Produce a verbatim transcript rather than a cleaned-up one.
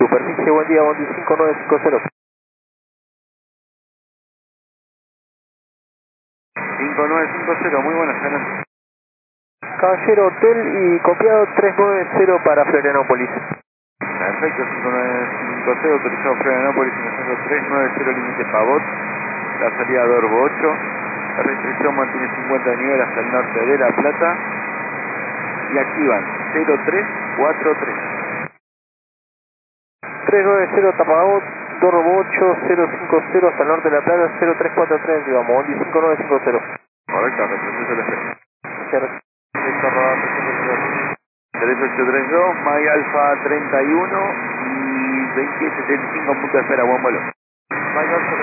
Superficie, buen día, Bondi cinco nueve cinco cero. cinco nueve cinco cero, muy buenas, adelante. Caballero Hotel y copiado tres nueve cero para Florianópolis. Perfecto, cinco nueve cinco cero, autorizado Florianópolis, ingresando tres nueve cero, límite Pavot, la salida Dorbo ocho, la restricción mantiene cincuenta de nivel hasta el norte de La Plata, y activan cero tres cuatro tres. tres nueve cero Tapabot, Dorbo ocho, cero cinco cero hasta el norte de La Plata, cero tres cuatro tres, digamos, Bondi cinco nueve cinco cero. Correcto, retroceso el efecto. Gracias. Listo, rodado, trescientos treinta y dos. tres ocho tres dos, May Alfa treinta y uno y veintisiete setenta y cinco, punto de espera, buen vuelo. Mike Alfa